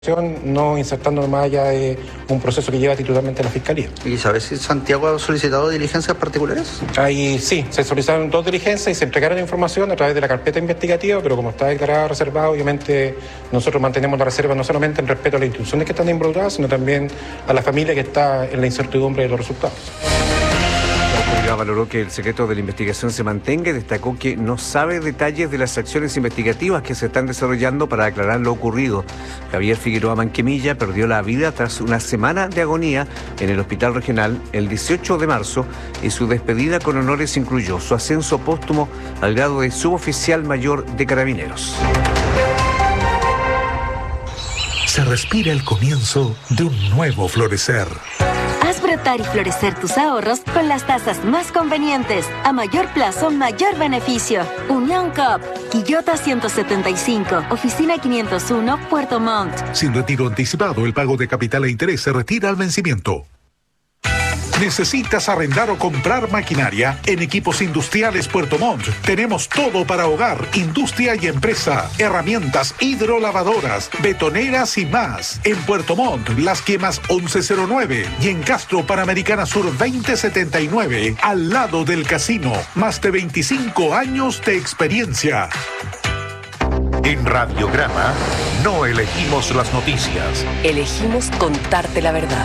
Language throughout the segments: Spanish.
No insertando más allá de un proceso que lleva titularmente la Fiscalía. ¿Y sabes si Santiago ha solicitado diligencias particulares? Ahí sí, se solicitaron 2 diligencias y se entregaron información a través de la carpeta investigativa, pero como está declarada reservada, obviamente nosotros mantenemos la reserva no solamente en respeto a las instituciones que están involucradas, sino también a la familia que está en la incertidumbre de los resultados. La autoridad valoró que el secreto de la investigación se mantenga y destacó que no sabe detalles de las acciones investigativas que se están desarrollando para aclarar lo ocurrido. Javier Figueroa Manquemilla perdió la vida tras una semana de agonía en el hospital regional el 18 de marzo y su despedida con honores incluyó su ascenso póstumo al grado de suboficial mayor de Carabineros. Se respira el comienzo de un nuevo florecer. Haz brotar y florecer tus ahorros con las tasas más convenientes. A mayor plazo, mayor beneficio. Unión Coop, Quillota 175, Oficina 501, Puerto Montt. Sin retiro anticipado, el pago de capital e interés se retira al vencimiento. ¿Necesitas arrendar o comprar maquinaria? En Equipos Industriales Puerto Montt tenemos todo para hogar, industria y empresa. Herramientas hidrolavadoras, betoneras y más. En Puerto Montt, Las Quemas 1109 y en Castro Panamericana Sur 2079, al lado del casino. Más de 25 años de experiencia. En Radiograma no elegimos las noticias. Elegimos contarte la verdad.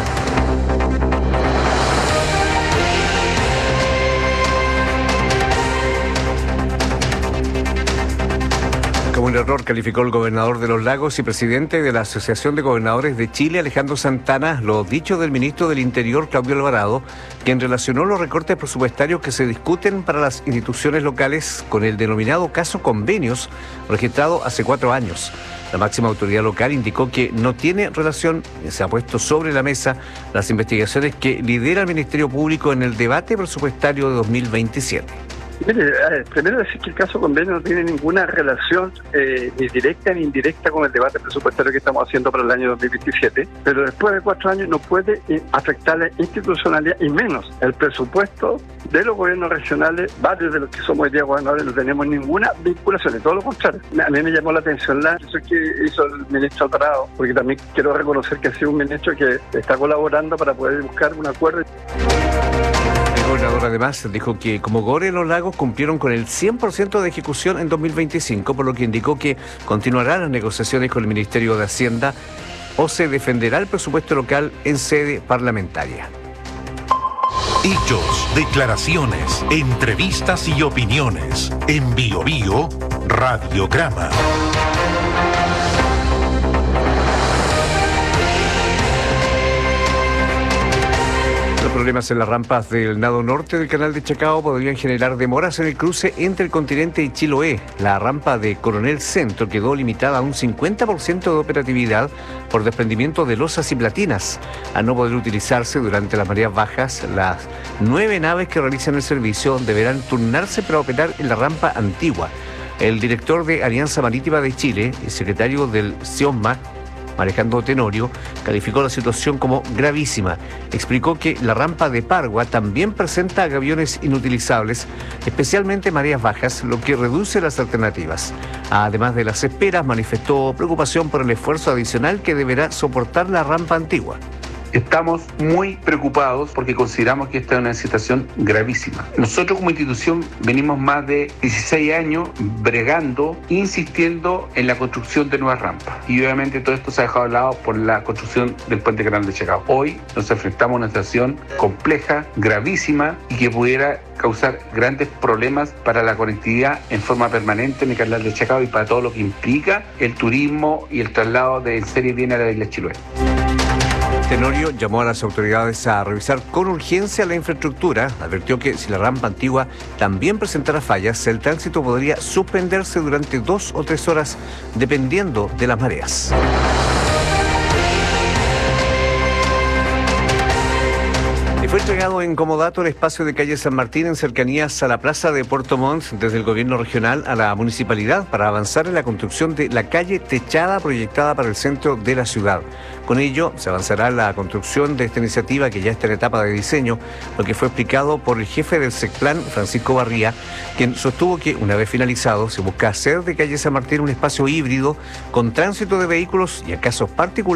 Como un error calificó el gobernador de Los Lagos y presidente de la Asociación de Gobernadores de Chile, Alejandro Santana, lo dicho del ministro del Interior, Claudio Alvarado, quien relacionó los recortes presupuestarios que se discuten para las instituciones locales con el denominado caso Convenios, registrado hace 4 años. La máxima autoridad local indicó que no tiene relación y se ha puesto sobre la mesa las investigaciones que lidera el Ministerio Público en el debate presupuestario de 2027. Mire, primero decir que el caso Convenio no tiene ninguna relación ni directa ni indirecta con el debate presupuestario que estamos haciendo para el año 2027, pero después de 4 años no puede afectar la institucionalidad y menos el presupuesto de los gobiernos regionales. Varios de los que somos hoy día gobernadores no tenemos ninguna vinculación, de todo lo contrario. A mí me llamó la atención eso que hizo el ministro Alvarado, porque también quiero reconocer que ha sido un ministro que está colaborando para poder buscar un acuerdo. El gobernador además dijo que como Gore Los Lagos cumplieron con el 100% de ejecución en 2025, por lo que indicó que continuarán las negociaciones con el Ministerio de Hacienda o se defenderá el presupuesto local en sede parlamentaria. Hechos, declaraciones, entrevistas y opiniones. En Bio Bio, Radiograma. Los problemas en las rampas del lado norte del canal de Chacao podrían generar demoras en el cruce entre el continente y Chiloé. La rampa de Coronel Centro quedó limitada a un 50% de operatividad por desprendimiento de losas y platinas. Al no poder utilizarse durante las mareas bajas, las 9 naves que realizan el servicio deberán turnarse para operar en la rampa antigua. El director de Alianza Marítima de Chile y secretario del CIOSMA, Alejandro Tenorio, calificó la situación como gravísima. Explicó que la rampa de Pargua también presenta gaviones inutilizables, especialmente en mareas bajas, lo que reduce las alternativas. Además de las esperas, manifestó preocupación por el esfuerzo adicional que deberá soportar la rampa antigua. Estamos muy preocupados porque consideramos que esta es una situación gravísima. Nosotros como institución venimos más de 16 años bregando, insistiendo en la construcción de nuevas rampas. Y obviamente todo esto se ha dejado de lado por la construcción del puente canal de Chacao. Hoy nos enfrentamos a una situación compleja, gravísima y que pudiera causar grandes problemas para la conectividad en forma permanente en el canal de Chacao y para todo lo que implica el turismo y el traslado de serie bien a la isla Chiloé. Tenorio llamó a las autoridades a revisar con urgencia la infraestructura. Advirtió que si la rampa antigua también presentara fallas, el tránsito podría suspenderse durante 2 o 3 horas, dependiendo de las mareas. De fuerte entregado en comodato el espacio de calle San Martín en cercanías a la plaza de Puerto Montt desde el gobierno regional a la municipalidad para avanzar en la construcción de la calle techada proyectada para el centro de la ciudad. Con ello se avanzará en la construcción de esta iniciativa que ya está en etapa de diseño, lo que fue explicado por el jefe del SECPLAN, Francisco Barría, quien sostuvo que una vez finalizado se busca hacer de calle San Martín un espacio híbrido con tránsito de vehículos y a casos particulares